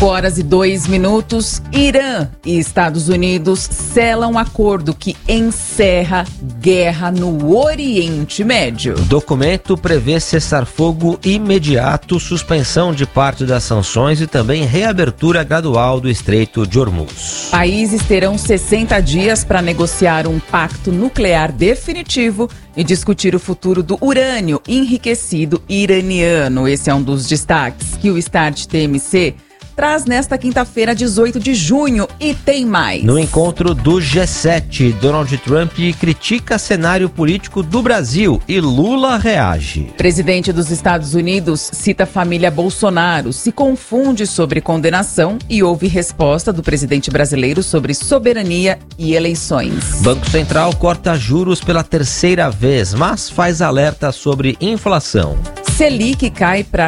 5h02. Irã e Estados Unidos selam acordo que encerra guerra no Oriente Médio. O documento prevê cessar-fogo imediato, suspensão de parte das sanções e também reabertura gradual do Estreito de Hormuz. Países terão 60 dias para negociar um pacto nuclear definitivo e discutir o futuro do urânio enriquecido iraniano. Esse é um dos destaques que o Start TMC traz nesta quinta-feira, 18 de junho, e tem mais. No encontro do G7, Donald Trump critica cenário político do Brasil e Lula reage. Presidente dos Estados Unidos cita a família Bolsonaro, se confunde sobre condenação e houve resposta do presidente brasileiro sobre soberania e eleições. Banco Central corta juros pela terceira vez, mas faz alerta sobre inflação. Selic cai para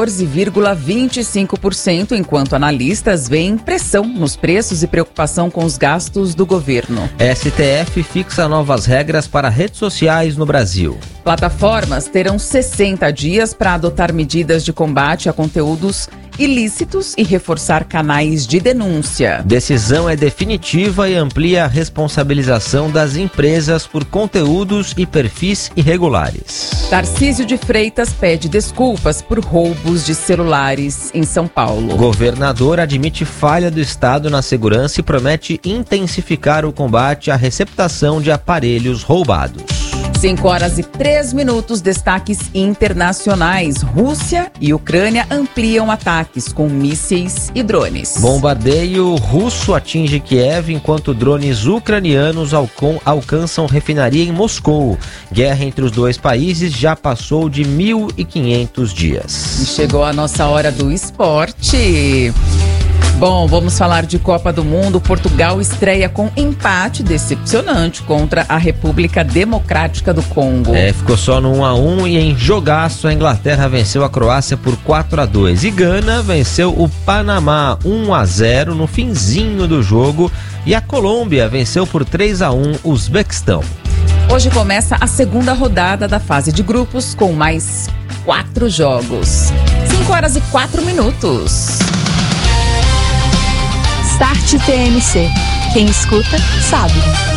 14,25%, enquanto analistas veem pressão nos preços e preocupação com os gastos do governo. STF fixa novas regras para redes sociais no Brasil. Plataformas terão 60 dias para adotar medidas de combate a conteúdos ilícitos e reforçar canais de denúncia. Decisão é definitiva e amplia a responsabilização das empresas por conteúdos e perfis irregulares. Tarcísio de Freitas pede desculpas por roubos de celulares em São Paulo. O governador admite falha do Estado na segurança e promete intensificar o combate à receptação de aparelhos roubados. 5h03. Destaques internacionais. Rússia e Ucrânia ampliam ataques com mísseis e drones. Bombardeio russo atinge Kiev enquanto drones ucranianos alcançam refinaria em Moscou. Guerra entre os dois países já passou de 1.500 dias. E chegou a nossa hora do esporte. Bom, vamos falar de Copa do Mundo. Portugal estreia com empate decepcionante contra a República Democrática do Congo. Ficou só no 1-1 e em jogaço a Inglaterra venceu a Croácia por 4-2. E Gana venceu o Panamá 1-0 no finzinho do jogo. E a Colômbia venceu por 3-1 o Uzbequistão. Hoje começa a segunda rodada da fase de grupos com mais 4 jogos. 5h04. Start TMC. Quem escuta, sabe.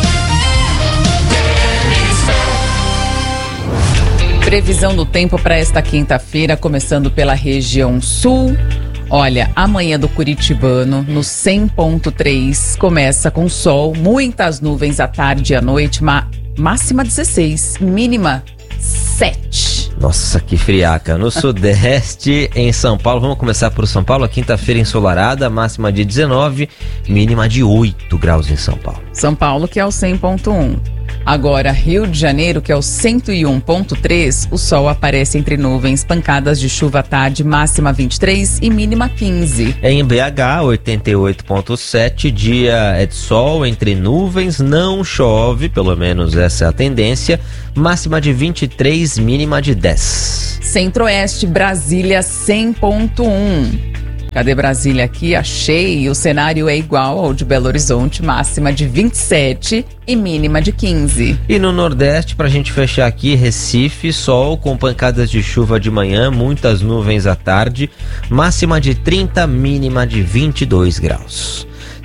Previsão do tempo para esta quinta-feira, começando pela região sul. Olha, amanhã do Curitibano, no 100.3, começa com sol, muitas nuvens à tarde e à noite, máxima 16, mínima 7. Nossa, que friaca. No sudeste, em São Paulo, vamos começar por São Paulo, a quinta-feira ensolarada, máxima de 19, mínima de 8 graus em São Paulo. São Paulo, que é o 100.1. Agora, Rio de Janeiro, que é o 101.3, o sol aparece entre nuvens, pancadas de chuva à tarde, máxima 23 e mínima 15. Em BH, 88.7, dia é de sol, entre nuvens, não chove, pelo menos essa é a tendência, máxima de 23, mínima de 10. Centro-Oeste, Brasília, 100.1. Cadê Brasília aqui? Achei. O cenário é igual ao de Belo Horizonte, máxima de 27 e mínima de 15. E no Nordeste, pra gente fechar aqui, Recife, sol com pancadas de chuva de manhã, muitas nuvens à tarde, máxima de 30, mínima de 22 graus.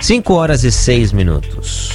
5h06.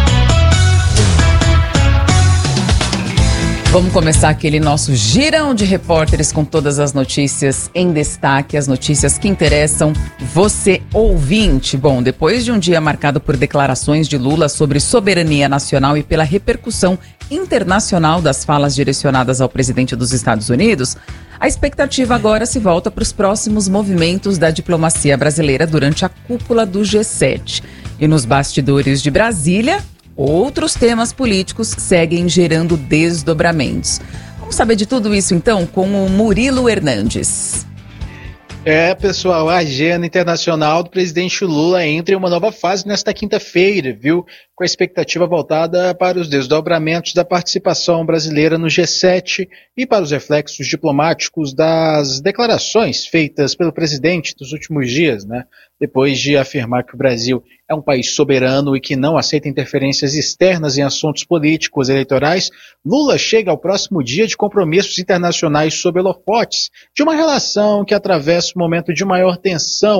Vamos começar aquele nosso girão de repórteres com todas as notícias em destaque, as notícias que interessam você, ouvinte. Bom, depois de um dia marcado por declarações de Lula sobre soberania nacional e pela repercussão internacional das falas direcionadas ao presidente dos Estados Unidos, a expectativa agora se volta para os próximos movimentos da diplomacia brasileira durante a cúpula do G7. E nos bastidores de Brasília, outros temas políticos seguem gerando desdobramentos. Vamos saber de tudo isso, então, com o Murilo Hernandes. Pessoal, a agenda internacional do presidente Lula entra em uma nova fase nesta quinta-feira, viu? Com a expectativa voltada para os desdobramentos da participação brasileira no G7 e para os reflexos diplomáticos das declarações feitas pelo presidente nos últimos dias, né? Depois de afirmar que o Brasil é um país soberano e que não aceita interferências externas em assuntos políticos e eleitorais, Lula chega ao próximo dia de compromissos internacionais sob holofotes de uma relação que atravessa um momento de maior tensão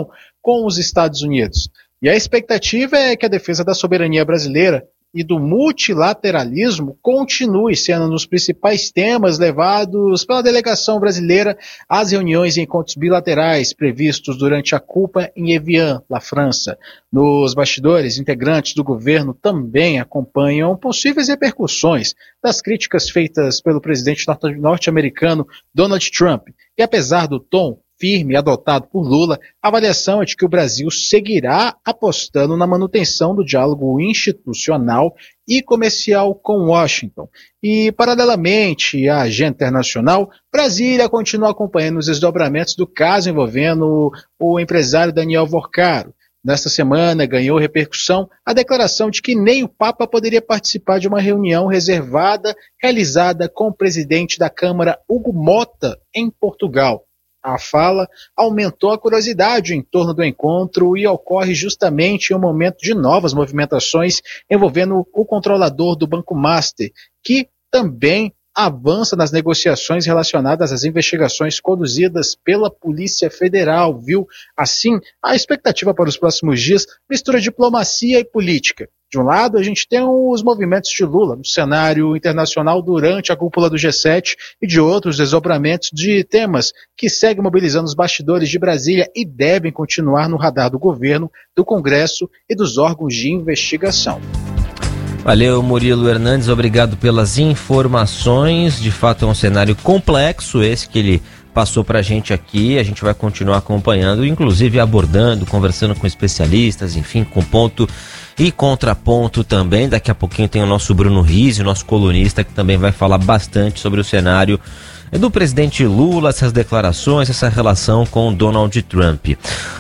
com os Estados Unidos. E a expectativa é que a defesa da soberania brasileira e do multilateralismo continue sendo um dos principais temas levados pela delegação brasileira às reuniões e encontros bilaterais previstos durante a CUPA em Evian, na França. Nos bastidores, integrantes do governo também acompanham possíveis repercussões das críticas feitas pelo presidente norte-americano Donald Trump. E apesar do tom firme adotado por Lula, a avaliação é de que o Brasil seguirá apostando na manutenção do diálogo institucional e comercial com Washington. E, paralelamente à agenda internacional, Brasília continua acompanhando os desdobramentos do caso envolvendo o empresário Daniel Vorcaro. Nesta semana, ganhou repercussão a declaração de que nem o Papa poderia participar de uma reunião realizada com o presidente da Câmara, Hugo Mota, em Portugal. A fala aumentou a curiosidade em torno do encontro e ocorre justamente em um momento de novas movimentações envolvendo o controlador do Banco Master, que também avança nas negociações relacionadas às investigações conduzidas pela Polícia Federal, viu? Assim, a expectativa para os próximos dias mistura diplomacia e política. De um lado, a gente tem os movimentos de Lula no cenário internacional durante a cúpula do G7 e de outros desdobramentos de temas que seguem mobilizando os bastidores de Brasília e devem continuar no radar do governo, do Congresso e dos órgãos de investigação. Valeu, Murilo Hernandes, obrigado pelas informações. De fato é um cenário complexo esse que ele passou pra gente aqui. A gente vai continuar acompanhando, inclusive abordando, conversando com especialistas, enfim, com ponto e contraponto também. Daqui a pouquinho tem o nosso Bruno Rizzi, nosso colunista, que também vai falar bastante sobre o cenário do presidente Lula, essas declarações, essa relação com Donald Trump.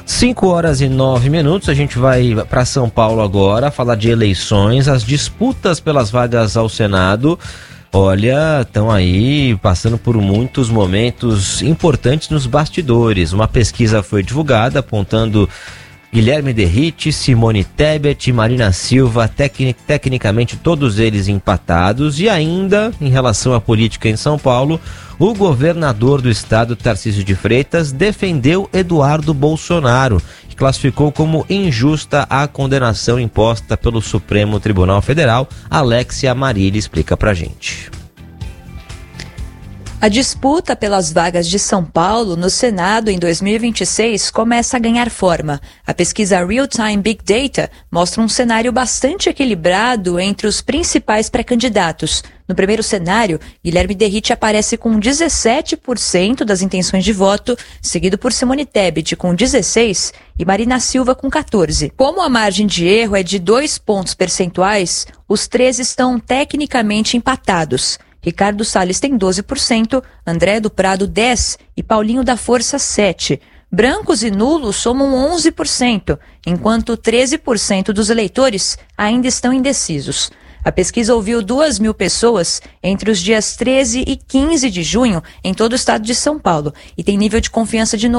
5h09, a gente vai para São Paulo agora, falar de eleições, as disputas pelas vagas ao Senado. Olha, estão aí passando por muitos momentos importantes nos bastidores. Uma pesquisa foi divulgada apontando Guilherme Derrite, Simone Tebet e Marina Silva, tecnicamente todos eles empatados. E ainda, em relação à política em São Paulo, o governador do estado, Tarcísio de Freitas, defendeu Eduardo Bolsonaro, que classificou como injusta a condenação imposta pelo Supremo Tribunal Federal. Alexia Marília explica pra gente. A disputa pelas vagas de São Paulo no Senado em 2026 começa a ganhar forma. A pesquisa Real Time Big Data mostra um cenário bastante equilibrado entre os principais pré-candidatos. No primeiro cenário, Guilherme Derrite aparece com 17% das intenções de voto, seguido por Simone Tebet com 16% e Marina Silva com 14%. Como a margem de erro é de 2 pontos percentuais, os três estão tecnicamente empatados. Ricardo Salles tem 12%, André do Prado 10% e Paulinho da Força 7%. Brancos e nulos somam 11%, enquanto 13% dos eleitores ainda estão indecisos. A pesquisa ouviu 2.000 pessoas entre os dias 13 e 15 de junho em todo o estado de São Paulo e tem nível de confiança de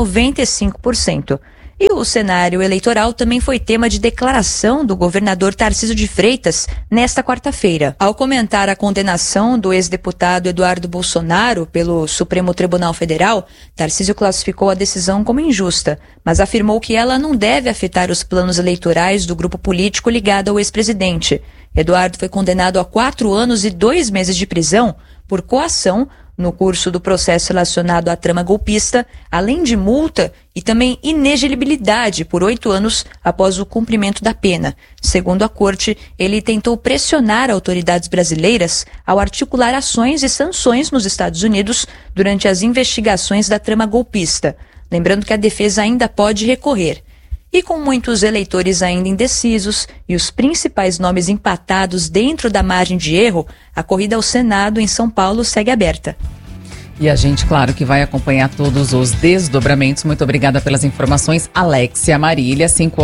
95%. E o cenário eleitoral também foi tema de declaração do governador Tarcísio de Freitas nesta quarta-feira. Ao comentar a condenação do ex-deputado Eduardo Bolsonaro pelo Supremo Tribunal Federal, Tarcísio classificou a decisão como injusta, mas afirmou que ela não deve afetar os planos eleitorais do grupo político ligado ao ex-presidente. Eduardo foi condenado a 4 anos e 2 meses de prisão por coação no curso do processo relacionado à trama golpista, além de multa e também inelegibilidade por 8 anos após o cumprimento da pena. Segundo a corte, ele tentou pressionar autoridades brasileiras ao articular ações e sanções nos Estados Unidos durante as investigações da trama golpista. Lembrando que a defesa ainda pode recorrer. E com muitos eleitores ainda indecisos e os principais nomes empatados dentro da margem de erro, a corrida ao Senado em São Paulo segue aberta. E a gente, claro, que vai acompanhar todos os desdobramentos. Muito obrigada pelas informações, Alexia Marília.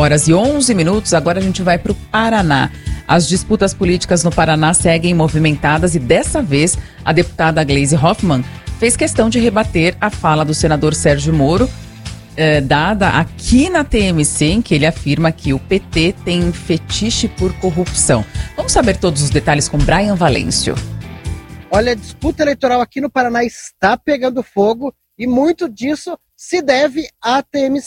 5h11. Agora a gente vai para o Paraná. As disputas políticas no Paraná seguem movimentadas e dessa vez a deputada Gleisi Hoffmann fez questão de rebater a fala do senador Sérgio Moro, dada aqui na TMC, em que ele afirma que o PT tem fetiche por corrupção. Vamos saber todos os detalhes com Brian Valêncio. Olha, a disputa eleitoral aqui no Paraná está pegando fogo e muito disso se deve à TMC.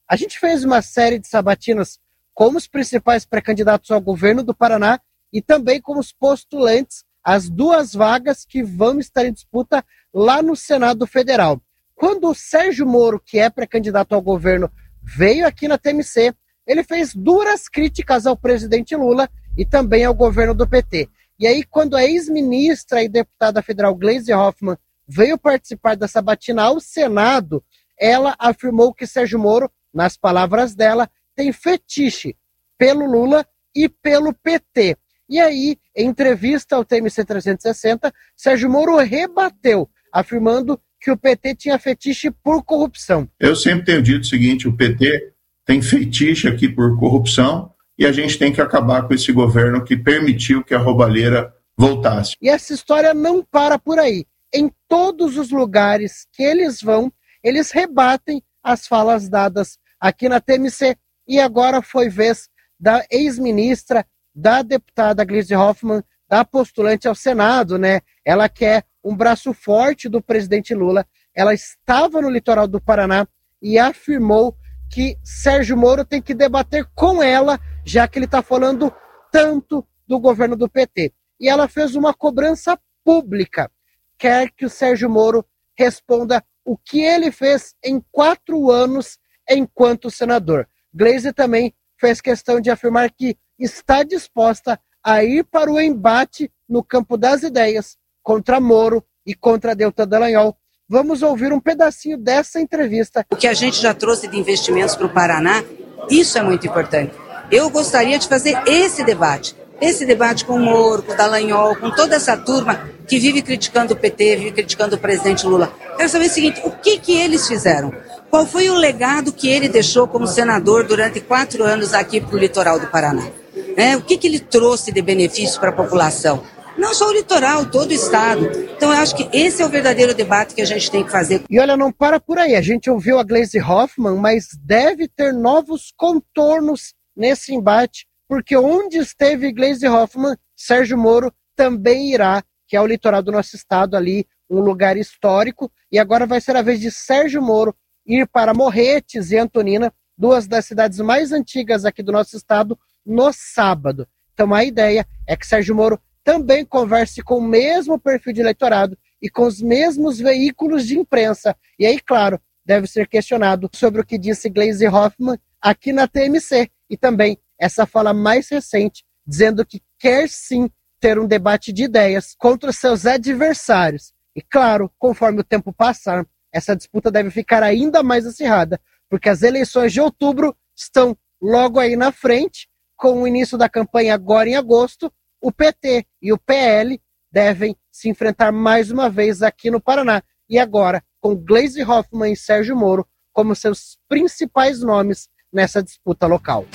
A gente fez uma série de sabatinas com os principais pré-candidatos ao governo do Paraná e também com os postulantes às 2 vagas que vão estar em disputa lá no Senado Federal. Quando o Sérgio Moro, que é pré-candidato ao governo, veio aqui na TMC, ele fez duras críticas ao presidente Lula e também ao governo do PT. E aí, quando a ex-ministra e deputada federal Gleisi Hoffmann veio participar da sabatina ao Senado, ela afirmou que Sérgio Moro, nas palavras dela, tem fetiche pelo Lula e pelo PT. E aí, em entrevista ao TMC 360, Sérgio Moro rebateu, afirmando que o PT tinha fetiche por corrupção. Eu sempre tenho dito o seguinte, o PT tem fetiche aqui por corrupção e a gente tem que acabar com esse governo que permitiu que a roubalheira voltasse. E essa história não para por aí. Em todos os lugares que eles vão, eles rebatem as falas dadas aqui na TMC. E agora foi vez da ex-ministra, da deputada Gleisi Hoffmann, da postulante ao Senado, né? Ela quer um braço forte do presidente Lula. Ela estava no litoral do Paraná e afirmou que Sérgio Moro tem que debater com ela, já que ele está falando tanto do governo do PT. E ela fez uma cobrança pública. Quer que o Sérgio Moro responda o que ele fez em 4 anos enquanto senador. Gleisi também fez questão de afirmar que está disposta a ir para o embate no campo das ideias contra Moro e contra Deltan Dallagnol. Vamos ouvir um pedacinho dessa entrevista. O que a gente já trouxe de investimentos para o Paraná, isso é muito importante. Eu gostaria de fazer esse debate com o Moro, com o Dallagnol, com toda essa turma que vive criticando o PT, vive criticando o presidente Lula. Quero saber o seguinte, o que eles fizeram? Qual foi o legado que ele deixou como senador durante 4 anos aqui para o litoral do Paraná? O que ele trouxe de benefício para a população? Não só o litoral, todo o estado. Então eu acho que esse é o verdadeiro debate que a gente tem que fazer. E olha, não para por aí. A gente ouviu a Gleisi Hoffmann, mas deve ter novos contornos nesse embate, porque onde esteve Gleisi Hoffmann, Sérgio Moro também irá, que é o litoral do nosso estado ali, um lugar histórico, e agora vai ser a vez de Sérgio Moro ir para Morretes e Antonina, 2 das cidades mais antigas aqui do nosso estado, no sábado. Então a ideia é que Sérgio Moro também converse com o mesmo perfil de eleitorado e com os mesmos veículos de imprensa. E aí, claro, deve ser questionado sobre o que disse Gleisi Hoffmann aqui na TMC, e também essa fala mais recente, dizendo que quer sim ter um debate de ideias contra seus adversários. E claro, conforme o tempo passar, essa disputa deve ficar ainda mais acirrada, porque as eleições de outubro estão logo aí na frente. Com o início da campanha agora em agosto, o PT e o PL devem se enfrentar mais uma vez aqui no Paraná. E agora, com Gleisi Hoffmann e Sérgio Moro como seus principais nomes nessa disputa local.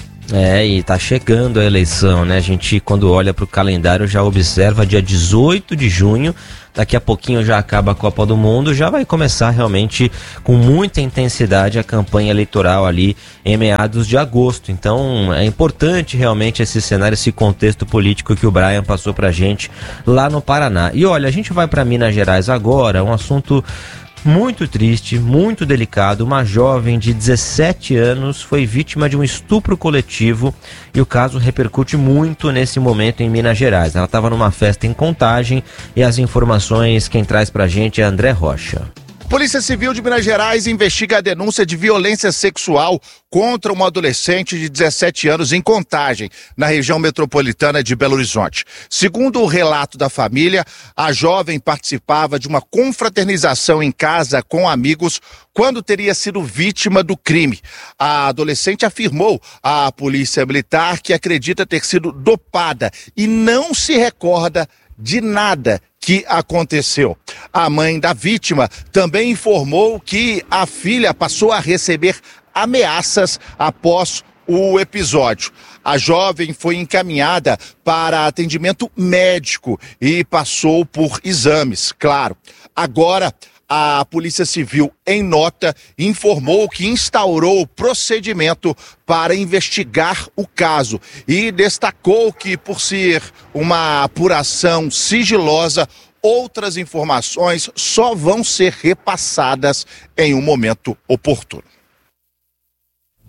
E tá chegando a eleição, né? A gente, quando olha para o calendário, já observa dia 18 de junho, daqui a pouquinho já acaba a Copa do Mundo, já vai começar realmente com muita intensidade a campanha eleitoral ali em meados de agosto. Então é importante realmente esse cenário, esse contexto político que o Brian passou pra gente lá no Paraná. E olha, a gente vai para Minas Gerais agora, um assunto muito triste, muito delicado. Uma jovem de 17 anos foi vítima de um estupro coletivo e o caso repercute muito nesse momento em Minas Gerais. Ela estava numa festa em Contagem e as informações quem traz pra gente é André Rocha. Polícia Civil de Minas Gerais investiga a denúncia de violência sexual contra uma adolescente de 17 anos em Contagem, na região metropolitana de Belo Horizonte. Segundo o relato da família, a jovem participava de uma confraternização em casa com amigos quando teria sido vítima do crime. A adolescente afirmou à polícia militar que acredita ter sido dopada e não se recorda de nada que aconteceu. A mãe da vítima também informou que a filha passou a receber ameaças após o episódio. A jovem foi encaminhada para atendimento médico e passou por exames, claro. Agora, a Polícia Civil, em nota, informou que instaurou o procedimento para investigar o caso e destacou que, por ser uma apuração sigilosa, outras informações só vão ser repassadas em um momento oportuno.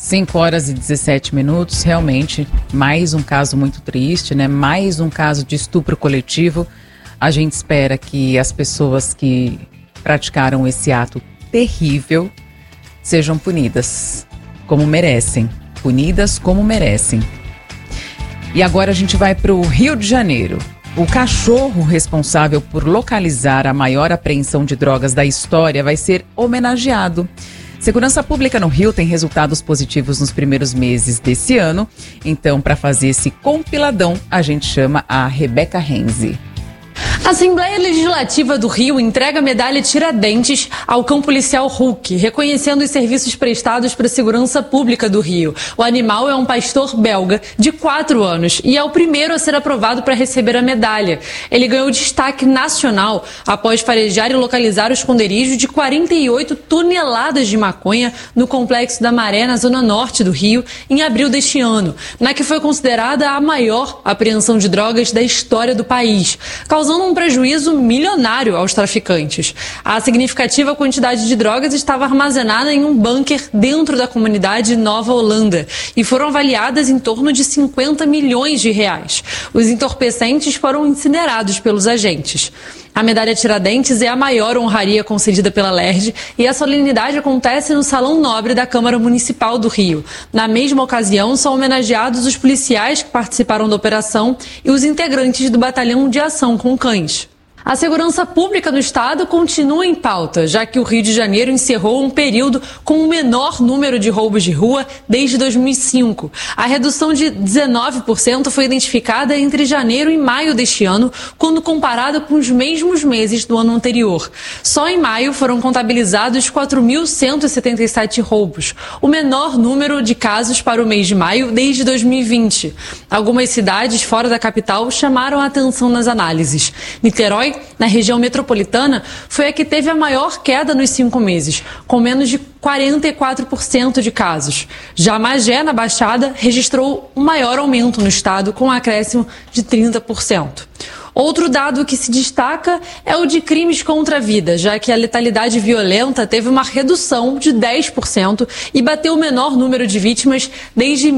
5h17, realmente, mais um caso muito triste, né? Mais um caso de estupro coletivo. A gente espera que as pessoas que praticaram esse ato terrível sejam punidas como merecem. Punidas como merecem. E agora a gente vai para o Rio de Janeiro. O cachorro responsável por localizar a maior apreensão de drogas da história vai ser homenageado. Segurança Pública no Rio tem resultados positivos nos primeiros meses desse ano. Então, para fazer esse compiladão, a gente chama a Rebeca Renzi. A Assembleia Legislativa do Rio entrega a medalha Tiradentes ao cão policial Hulk, reconhecendo os serviços prestados para a segurança pública do Rio. O animal é um pastor belga de 4 anos e é o primeiro a ser aprovado para receber a medalha. Ele ganhou destaque nacional após farejar e localizar o esconderijo de 48 toneladas de maconha no Complexo da Maré, na zona norte do Rio, em abril deste ano, na que foi considerada a maior apreensão de drogas da história do país, causando um prejuízo milionário aos traficantes. A significativa quantidade de drogas estava armazenada em um bunker dentro da comunidade Nova Holanda e foram avaliadas em torno de 50 milhões de reais. Os entorpecentes foram incinerados pelos agentes. A medalha Tiradentes é a maior honraria concedida pela LERJ e a solenidade acontece no Salão Nobre da Câmara Municipal do Rio. Na mesma ocasião, são homenageados os policiais que participaram da operação e os integrantes do Batalhão de Ação com Cães. A segurança pública no estado continua em pauta, já que o Rio de Janeiro encerrou um período com o menor número de roubos de rua desde 2005. A redução de 19% foi identificada entre janeiro e maio deste ano, quando comparada com os mesmos meses do ano anterior. Só em maio foram contabilizados 4.177 roubos, o menor número de casos para o mês de maio desde 2020. Algumas cidades fora da capital chamaram a atenção nas análises. Niterói, na região metropolitana, foi a que teve a maior queda nos 5 meses, com menos de 44% de casos. Já Magé, na Baixada, registrou o maior aumento no estado, com um acréscimo de 30%. Outro dado que se destaca é o de crimes contra a vida, já que a letalidade violenta teve uma redução de 10% e bateu o menor número de vítimas desde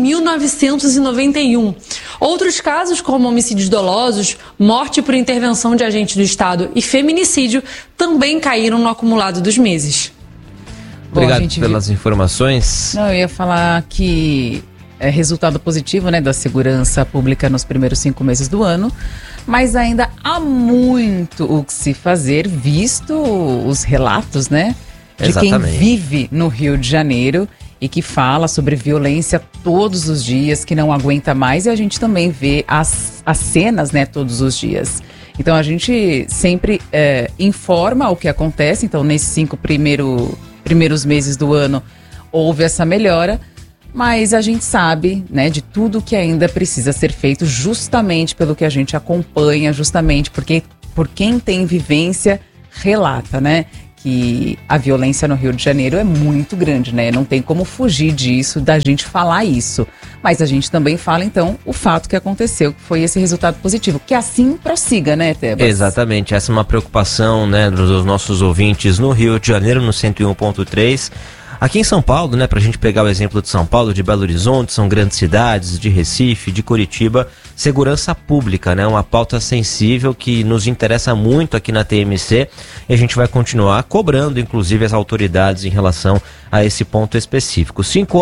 1991. Outros casos, como homicídios dolosos, morte por intervenção de agente do Estado e feminicídio, também caíram no acumulado dos meses. Obrigado pelas informações. Não, eu ia falar que é resultado positivo, né, da segurança pública nos primeiros 5 meses do ano, mas ainda há muito o que se fazer, visto os relatos, né, de Exatamente. Quem vive no Rio de Janeiro e que fala sobre violência todos os dias, que não aguenta mais, e a gente também vê as cenas, né, todos os dias. Então a gente sempre informa o que acontece. Então nesses 5 primeiros meses do ano houve essa melhora, mas a gente sabe, né, de tudo que ainda precisa ser feito, justamente pelo que a gente acompanha, justamente porque por quem tem vivência relata, né, que a violência no Rio de Janeiro é muito grande, né, não tem como fugir disso, da gente falar isso, mas a gente também fala, então, o fato que aconteceu, que foi esse resultado positivo, que assim prossiga, né, Tebas? Exatamente, essa é uma preocupação, né, dos nossos ouvintes no Rio de Janeiro, no 101.3. Aqui em São Paulo, né, pra gente pegar o exemplo de São Paulo, de Belo Horizonte, são grandes cidades, de Recife, de Curitiba, segurança pública, né, uma pauta sensível que nos interessa muito aqui na TMC, e a gente vai continuar cobrando, inclusive, as autoridades em relação a esse ponto específico.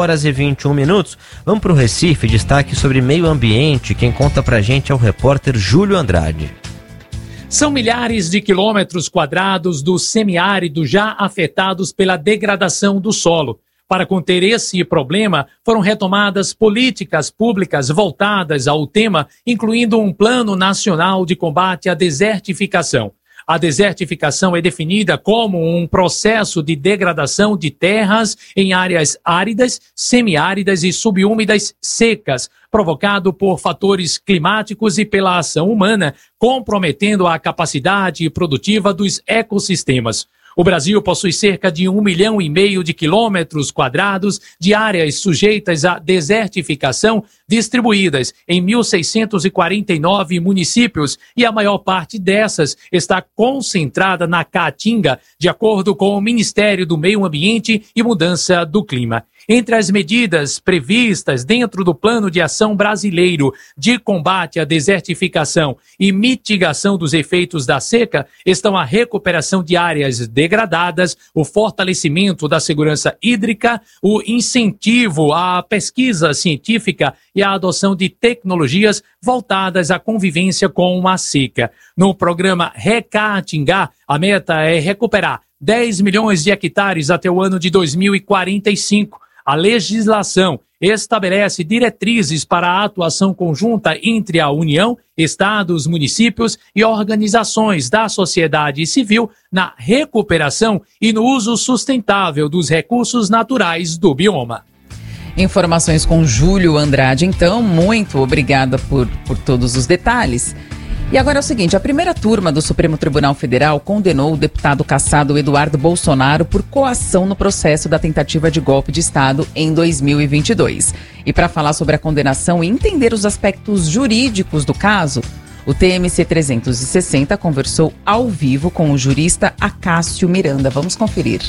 5h21, vamos pro Recife, destaque sobre meio ambiente, quem conta pra gente é o repórter Júlio Andrade. São milhares de quilômetros quadrados do semiárido já afetados pela degradação do solo. Para conter esse problema, foram retomadas políticas públicas voltadas ao tema, incluindo um plano nacional de combate à desertificação. A desertificação é definida como um processo de degradação de terras em áreas áridas, semiáridas e subúmidas secas, provocado por fatores climáticos e pela ação humana, comprometendo a capacidade produtiva dos ecossistemas. O Brasil possui cerca de 1,5 milhão de quilômetros quadrados de áreas sujeitas à desertificação distribuídas em 1.649 municípios, e a maior parte dessas está concentrada na Caatinga, de acordo com o Ministério do Meio Ambiente e Mudança do Clima. Entre as medidas previstas dentro do Plano de Ação Brasileiro de Combate à Desertificação e Mitigação dos Efeitos da Seca estão a recuperação de áreas degradadas, o fortalecimento da segurança hídrica, o incentivo à pesquisa científica e a adoção de tecnologias voltadas à convivência com a seca. No programa Recaatingá, a meta é recuperar 10 milhões de hectares até o ano de 2045. A legislação estabelece diretrizes para a atuação conjunta entre a União, estados, municípios e organizações da sociedade civil na recuperação e no uso sustentável dos recursos naturais do bioma. Informações com Júlio Andrade, então. Muito obrigada por todos os detalhes. E agora é o seguinte, a primeira turma do Supremo Tribunal Federal condenou o deputado cassado Eduardo Bolsonaro por coação no processo da tentativa de golpe de Estado em 2022. E para falar sobre a condenação e entender os aspectos jurídicos do caso, o TMC 360 conversou ao vivo com o jurista Acácio Miranda. Vamos conferir.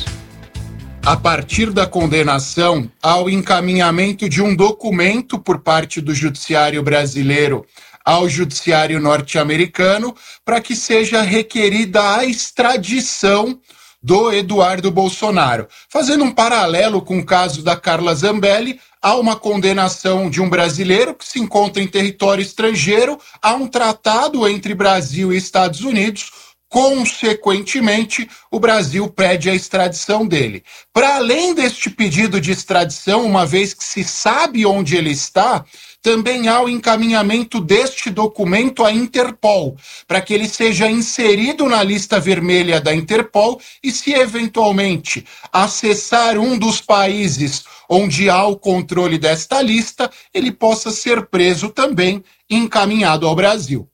A partir da condenação, ao encaminhamento de um documento por parte do Judiciário brasileiro ao Judiciário norte-americano para que seja requerida a extradição do Eduardo Bolsonaro. Fazendo um paralelo com o caso da Carla Zambelli, há uma condenação de um brasileiro que se encontra em território estrangeiro, há um tratado entre Brasil e Estados Unidos. Consequentemente, o Brasil pede a extradição dele. Para além deste pedido de extradição, uma vez que se sabe onde ele está, também há o encaminhamento deste documento à Interpol, para que ele seja inserido na lista vermelha da Interpol e, se eventualmente acessar um dos países onde há o controle desta lista, ele possa ser preso também e encaminhado ao Brasil.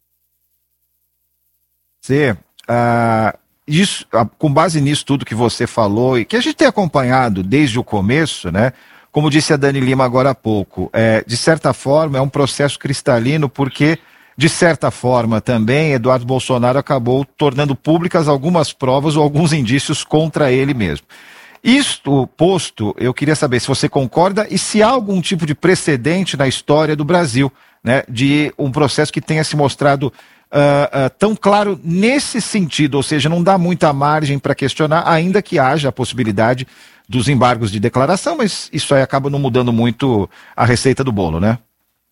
Com base nisso tudo que você falou e que a gente tem acompanhado desde o começo, né? Como disse a Dani Lima agora há pouco, de certa forma é um processo cristalino porque, de certa forma também, Eduardo Bolsonaro acabou tornando públicas algumas provas ou alguns indícios contra ele mesmo. Isto posto, eu queria saber se você concorda e se há algum tipo de precedente na história do Brasil, né, de um processo que tenha se mostrado tão claro nesse sentido, ou seja, não dá muita margem para questionar, ainda que haja a possibilidade dos embargos de declaração, mas isso aí acaba não mudando muito a receita do bolo, né?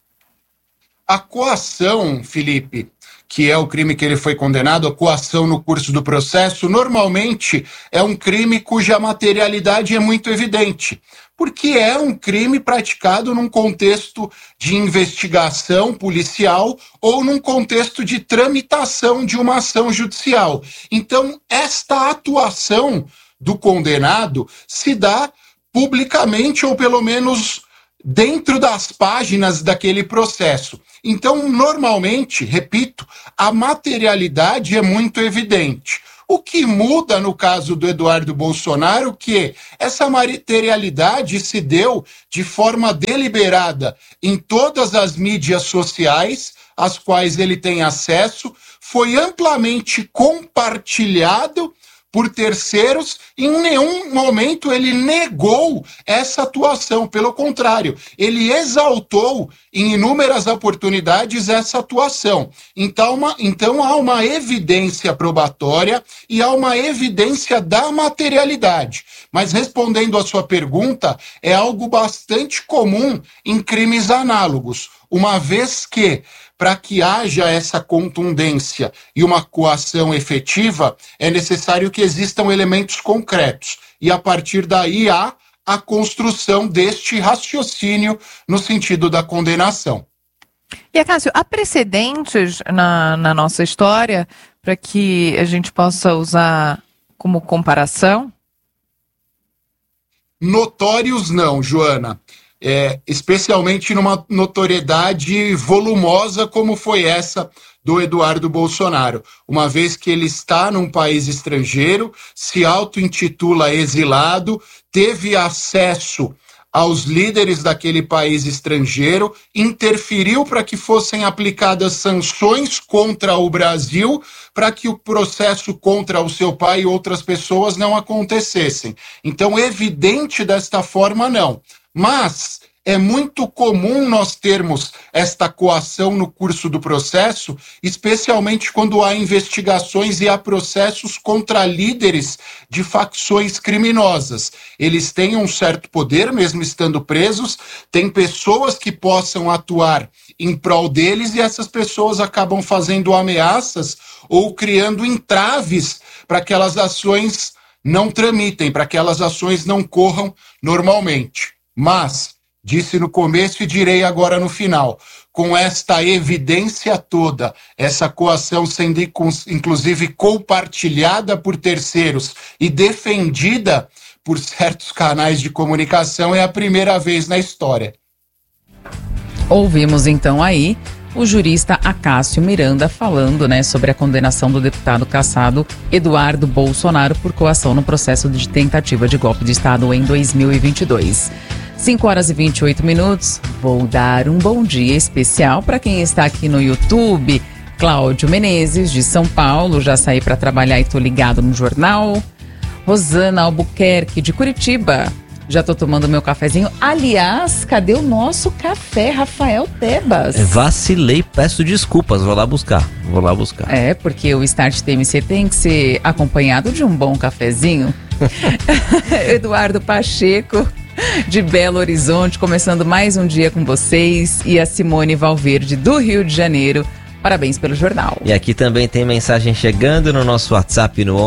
A coação, Felipe, que é o crime que ele foi condenado, a coação no curso do processo, normalmente é um crime cuja materialidade é muito evidente, porque é um crime praticado num contexto de investigação policial ou num contexto de tramitação de uma ação judicial. Então, esta atuação do condenado se dá publicamente ou pelo menos dentro das páginas daquele processo. Então, normalmente, repito, a materialidade é muito evidente. O que muda no caso do Eduardo Bolsonaro, que essa materialidade se deu de forma deliberada em todas as mídias sociais, às quais ele tem acesso, foi amplamente compartilhado por terceiros, e em nenhum momento ele negou essa atuação, pelo contrário, ele exaltou em inúmeras oportunidades essa atuação. Então há uma evidência probatória e há uma evidência da materialidade. Mas respondendo à sua pergunta, é algo bastante comum em crimes análogos, uma vez que, para que haja essa contundência e uma coação efetiva, é necessário que existam elementos concretos. E a partir daí há a construção deste raciocínio no sentido da condenação. E, Acácio, há precedentes na nossa história para que a gente possa usar como comparação? Notórios não, Joana. Especialmente numa notoriedade volumosa como foi essa do Eduardo Bolsonaro, uma vez que ele está num país estrangeiro, se auto-intitula exilado, teve acesso aos líderes daquele país estrangeiro, interferiu para que fossem aplicadas sanções contra o Brasil, para que o processo contra o seu pai e outras pessoas não acontecessem. Então, evidente desta forma, não. Mas é muito comum nós termos esta coação no curso do processo, especialmente quando há investigações e há processos contra líderes de facções criminosas. Eles têm um certo poder, mesmo estando presos, tem pessoas que possam atuar em prol deles e essas pessoas acabam fazendo ameaças ou criando entraves para que aquelas ações não tramitem, para que aquelas ações não corram normalmente. Mas disse no começo e direi agora no final, com esta evidência toda, essa coação sendo inclusive compartilhada por terceiros e defendida por certos canais de comunicação, é a primeira vez na história. Ouvimos então aí o jurista Acácio Miranda falando, sobre a condenação do deputado cassado Eduardo Bolsonaro por coação no processo de tentativa de golpe de Estado em 2022. 5h28. Vou dar um bom dia especial para quem está aqui no YouTube. Cláudio Menezes, de São Paulo, já saí para trabalhar e tô ligado no jornal. Rosana Albuquerque, de Curitiba, já tô tomando meu cafezinho. Aliás, cadê o nosso café, Rafael Tebas? Vacilei, peço desculpas, vou lá buscar. É, porque o Start TMC tem que ser acompanhado de um bom cafezinho. Eduardo Pacheco, de Belo Horizonte, começando mais um dia com vocês. E a Simone Valverde, do Rio de Janeiro. Parabéns pelo jornal. E aqui também tem mensagem chegando no nosso WhatsApp no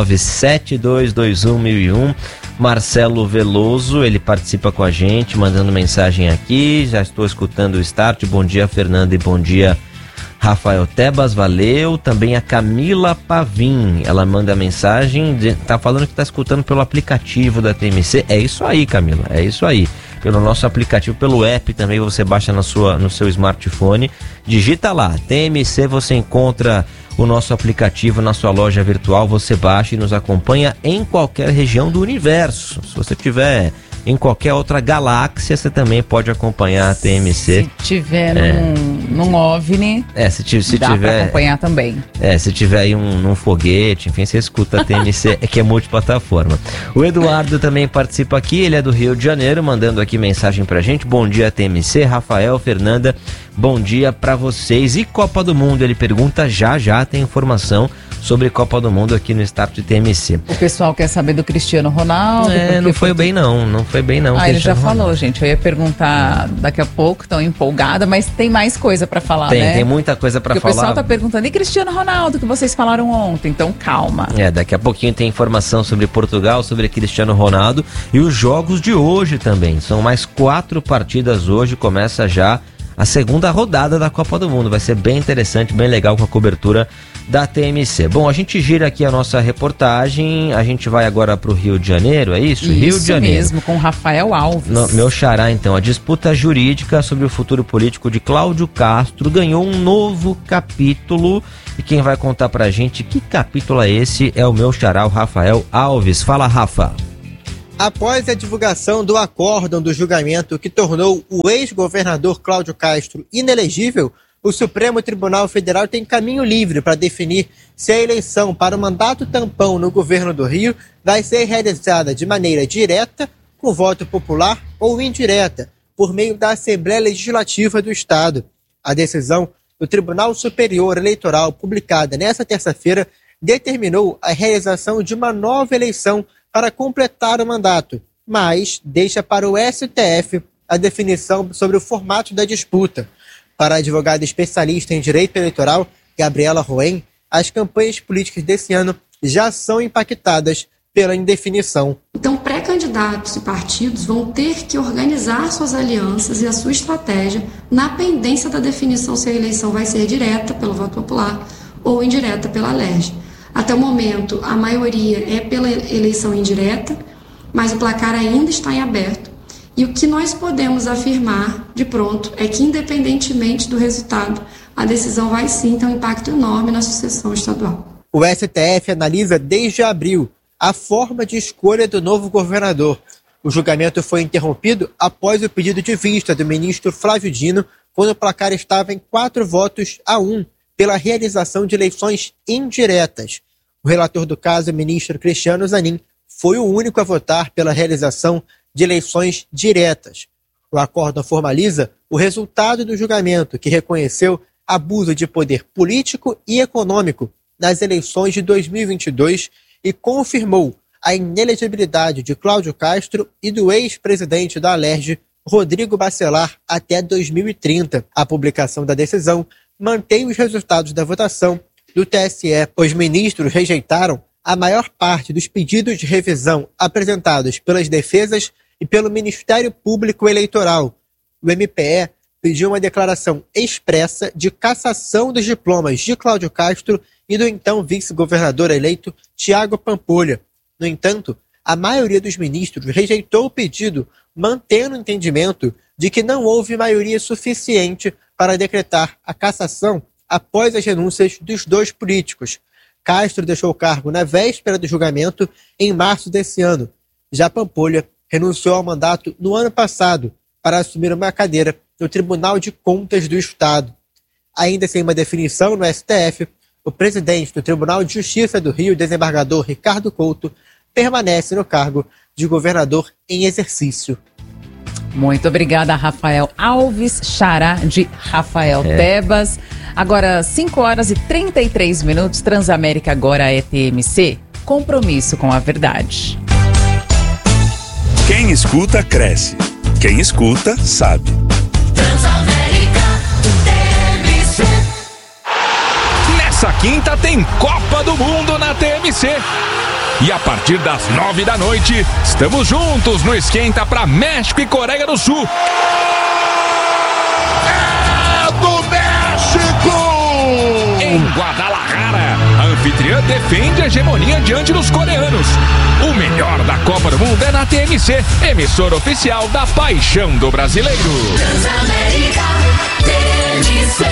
11972211001. Marcelo Veloso, ele participa com a gente, mandando mensagem aqui. Já estou escutando o Start. Bom dia, Fernanda, e bom dia, Rafael Tebas, valeu. Também a Camila Pavim, ela manda mensagem, tá falando que tá escutando pelo aplicativo da TMC. É isso aí, Camila, é isso aí. Pelo nosso aplicativo, pelo app também, você baixa no seu smartphone, digita lá, TMC, você encontra o nosso aplicativo na sua loja virtual, você baixa e nos acompanha em qualquer região do universo. Se você tiver em qualquer outra galáxia, você também pode acompanhar a TMC. Se tiver num OVNI, se dá tiver pra acompanhar também. Se tiver aí num foguete, enfim, você escuta a TMC, que é multiplataforma. O Eduardo também participa aqui, ele é do Rio de Janeiro, mandando aqui mensagem pra gente. Bom dia, TMC, Rafael, Fernanda, bom dia pra vocês. E Copa do Mundo, ele pergunta, já tem informação sobre Copa do Mundo aqui no Start TMC. O pessoal quer saber do Cristiano Ronaldo. Não foi bem não. Ele já falou, gente. Eu ia perguntar daqui a pouco, tão empolgada, mas tem mais coisa pra falar, né? Tem muita coisa pra falar. O pessoal tá perguntando, e Cristiano Ronaldo, que vocês falaram ontem? Então calma. Daqui a pouquinho tem informação sobre Portugal, sobre Cristiano Ronaldo e os jogos de hoje também. São mais 4 partidas hoje, começa já a segunda rodada da Copa do Mundo. Vai ser bem interessante, bem legal com a cobertura da TMC. Bom, a gente gira aqui a nossa reportagem, a gente vai agora para o Rio de Janeiro, é isso? Rio de Janeiro. Isso mesmo, com Rafael Alves. Meu xará, então. A disputa jurídica sobre o futuro político de Cláudio Castro ganhou um novo capítulo e quem vai contar pra gente que capítulo é esse é o meu xará, o Rafael Alves. Fala, Rafa. Após a divulgação do acórdão do julgamento que tornou o ex-governador Cláudio Castro inelegível, o Supremo Tribunal Federal tem caminho livre para definir se a eleição para o mandato tampão no governo do Rio vai ser realizada de maneira direta, com voto popular, ou indireta, por meio da Assembleia Legislativa do Estado. A decisão do Tribunal Superior Eleitoral, publicada nesta terça-feira, determinou a realização de uma nova eleição para completar o mandato, mas deixa para o STF a definição sobre o formato da disputa. Para a advogada especialista em direito eleitoral, Gabriela Roen, as campanhas políticas desse ano já são impactadas pela indefinição. Então, pré-candidatos e partidos vão ter que organizar suas alianças e a sua estratégia na pendência da definição se a eleição vai ser direta pelo voto popular ou indireta pela LERJ. Até o momento, a maioria é pela eleição indireta, mas o placar ainda está em aberto. E o que nós podemos afirmar de pronto é que, independentemente do resultado, a decisão vai sim ter um impacto enorme na sucessão estadual. O STF analisa desde abril a forma de escolha do novo governador. O julgamento foi interrompido após o pedido de vista do ministro Flávio Dino, quando o placar estava em 4-1 pela realização de eleições indiretas. O relator do caso, o ministro Cristiano Zanin, foi o único a votar pela realização de eleições diretas. O acórdão formaliza o resultado do julgamento, que reconheceu abuso de poder político e econômico nas eleições de 2022 e confirmou a inelegibilidade de Cláudio Castro e do ex-presidente da Alerj, Rodrigo Bacelar, até 2030. A publicação da decisão mantém os resultados da votação do TSE. Os ministros rejeitaram a maior parte dos pedidos de revisão apresentados pelas defesas e pelo Ministério Público Eleitoral. O MPE pediu uma declaração expressa de cassação dos diplomas de Cláudio Castro e do então vice-governador eleito Tiago Pampolha. No entanto, a maioria dos ministros rejeitou o pedido, mantendo o entendimento de que não houve maioria suficiente para decretar a cassação após as renúncias dos dois políticos. Castro deixou o cargo na véspera do julgamento, em março desse ano. Já Pampolha renunciou ao mandato no ano passado para assumir uma cadeira no Tribunal de Contas do Estado. Ainda sem uma definição no STF, o presidente do Tribunal de Justiça do Rio, desembargador Ricardo Couto, permanece no cargo de governador em exercício. Muito obrigada, Rafael Alves, xará de Rafael Tebas. Agora, 5h33, Transamérica agora é TMC. Compromisso com a verdade. Quem escuta, cresce. Quem escuta, sabe. Transamérica, TMC. Nessa quinta tem Copa do Mundo na TMC. E a partir das 9 da noite, estamos juntos no Esquenta para México e Coreia do Sul. É do México! Em Guadalajara, a anfitriã defende a hegemonia diante dos coreanos. O melhor da Copa do Mundo é na TMC, emissora oficial da paixão do brasileiro. Transamérica, TMC.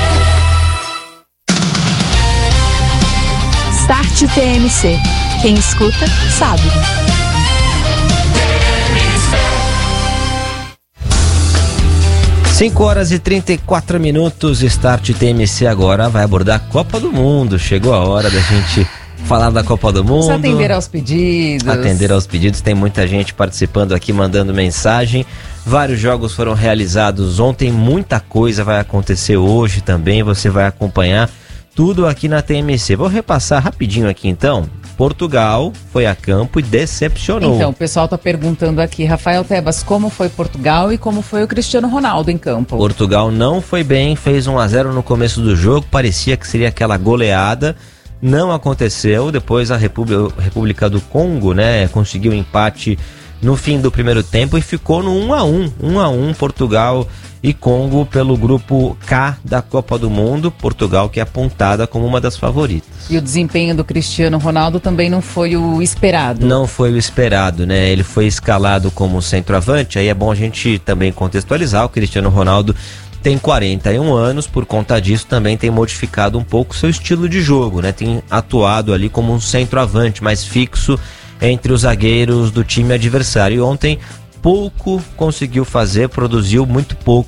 Start TMC. Quem escuta, sabe. 5h34, Start TMC agora vai abordar a Copa do Mundo. Chegou a hora da gente falar da Copa do Mundo. Vamos atender aos pedidos. Atender aos pedidos, tem muita gente participando aqui, mandando mensagem. Vários jogos foram realizados ontem, muita coisa vai acontecer hoje também, você vai acompanhar tudo aqui na TMC. Vou repassar rapidinho aqui então. Portugal foi a campo e decepcionou. Então, o pessoal está perguntando aqui, Rafael Tebas, como foi Portugal e como foi o Cristiano Ronaldo em campo? Portugal não foi bem, fez 1-0 no começo do jogo, parecia que seria aquela goleada, não aconteceu. Depois a República do Congo, conseguiu empate no fim do primeiro tempo e ficou no 1-1, Portugal e Congo pelo grupo K da Copa do Mundo. Portugal que é apontada como uma das favoritas. E o desempenho do Cristiano Ronaldo também não foi o esperado. Não foi o esperado, Ele foi escalado como centroavante, aí é bom a gente também contextualizar. O Cristiano Ronaldo tem 41 anos, por conta disso também tem modificado um pouco seu estilo de jogo, Tem atuado ali como um centroavante mais fixo entre os zagueiros do time adversário. E ontem pouco conseguiu fazer, produziu muito pouco